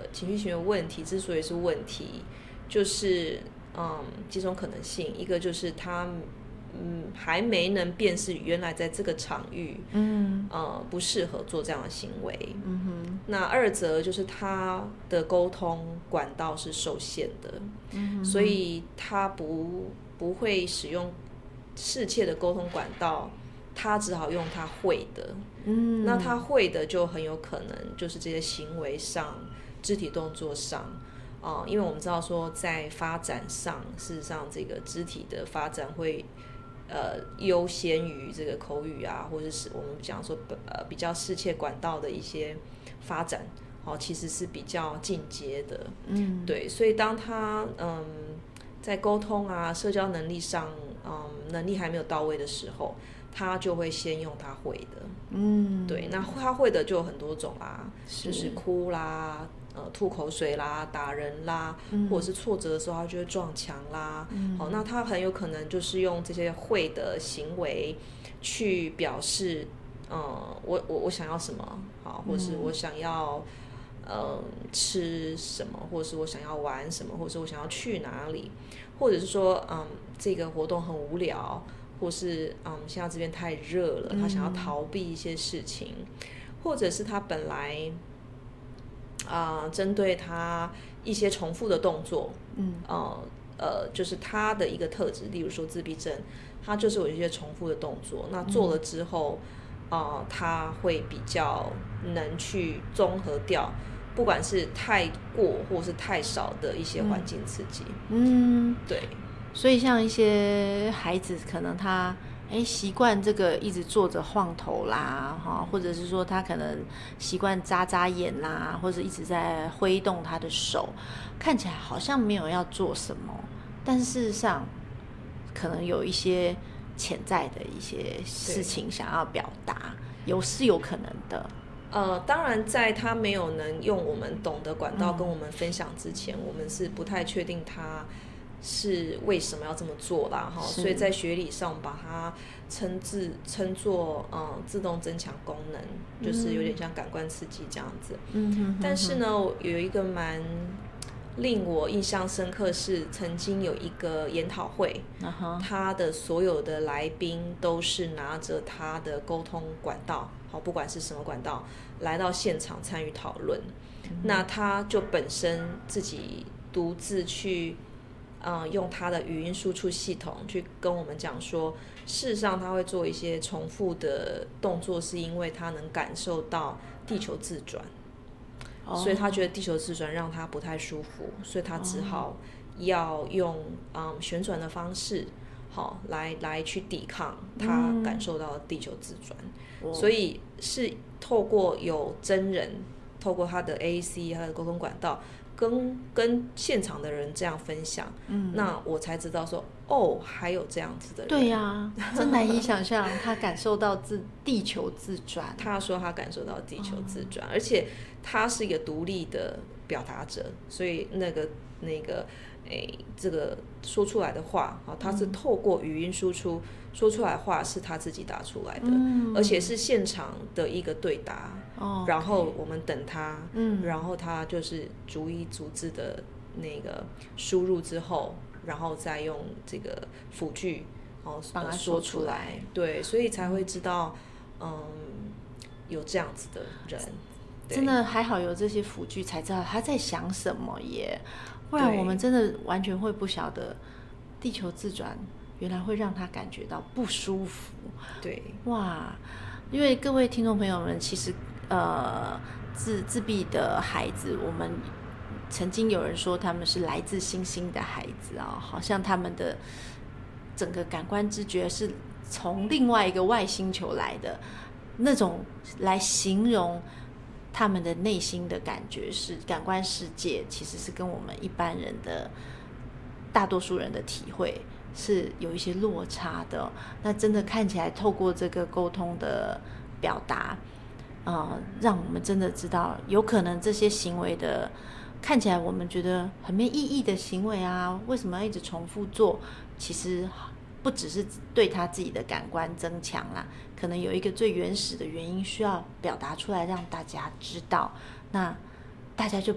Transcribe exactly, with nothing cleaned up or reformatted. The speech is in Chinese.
情绪行为问题之所以是问题，就是嗯几种可能性，一个就是他嗯还没能辨识原来在这个场域嗯呃不适合做这样的行为，嗯哼，那二则就是他的沟通管道是受限的，嗯，所以他不不会使用适切的沟通管道，他只好用他会的，嗯，那他会的就很有可能就是这些行为上、肢体动作上，呃，因为我们知道说在发展上，事实上这个肢体的发展会呃优先于这个口语啊，或者是我们讲说呃比较适切管道的一些发展，哦，其实是比较进阶的，嗯，对，所以当他嗯在沟通啊、社交能力上，嗯，能力还没有到位的时候，他就会先用他会的，嗯，对，那他会的就有很多种啦，是就是哭啦，呃，吐口水啦，打人啦，嗯，或者是挫折的时候他就会撞墙啦，嗯，好，那他很有可能就是用这些会的行为去表示，呃，我我我想要什么，好，或是我想要。呃，吃什么，或者是我想要玩什么，或者是我想要去哪里，或者是说，嗯，这个活动很无聊，或是嗯，现在这边太热了，他想要逃避一些事情，或者是他本来啊、呃，针对他一些重复的动作，嗯，呃呃，就是他的一个特质，例如说自闭症，他就是有一些重复的动作，那做了之后，啊、呃，他会比较能去综合掉。不管是太过或是太少的一些环境刺激，嗯，对， 所以像一些孩子，可能他哎习惯这个一直坐着晃头啦，哈，或者是说他可能习惯眨眨眼啦，或者一直在挥动他的手，看起来好像没有要做什么，但是事实上可能有一些潜在的一些事情想要表达，有是有可能的。 呃，当然，在他没有能用我们懂的管道跟我们分享之前，嗯，我们是不太确定他是为什么要这么做啦，哈。所以在学理上，我们把它称自称作嗯自动增强功能，就是有点像感官刺激这样子。嗯哼哼哼。但是呢，有一个蛮令我印象深刻是，曾经有一个研讨会，uh-huh. 他的所有的来宾都是拿着他的沟通管道。好，不管是什么管道，来到现场参与讨论，嗯，那他就本身自己独自去，呃，用他的语音输出系统去跟我们讲说，事实上他会做一些重复的动作，是因为他能感受到地球自转，哦，所以他觉得地球自转让他不太舒服，所以他只好要用嗯旋转的方式。好，来来去抵抗他感受到的地球自转，嗯，所以是透过有真人，透过他的 A A C 他的沟通管道，跟跟现场的人这样分享，嗯，那我才知道说，哦，还有这样子的人。 对呀，啊，真难以想象他感受到自地球自转。 他说他感受到地球自转，哦，而且他是一个独立的表达者，所以那个那个。诶，这个说出来的话，他是透过语音输出，嗯，说出来的话是他自己打出来的，嗯，而且是现场的一个对答，哦，然后我们等他，嗯，然后他就是逐一逐字的那个输入之后，然后再用这个辅具，哦， 帮他说出来， 对，所以才会知道，嗯，有这样子的人， 真的还好有这些辅具，才知道他在想什么耶。不然我们真的完全会不晓得地球自转原来会让他感觉到不舒服。 对， 哇，因为各位听众朋友们，其实呃自自闭的孩子，我们曾经有人说他们是来自星星的孩子啊，好像他们的整个感官知觉是从另外一个外星球来的，那种来形容他们的内心的感觉是感官世界，其实是跟我们一般人的大多数人的体会是有一些落差的。那真的看起来透过这个沟通的表达，呃，让我们真的知道有可能这些行为的看起来我们觉得很没意义的行为啊，为什么要一直重复做，其实不只是对他自己的感官增强啦，可能有一个最原始的原因需要表达出来让大家知道，那大家就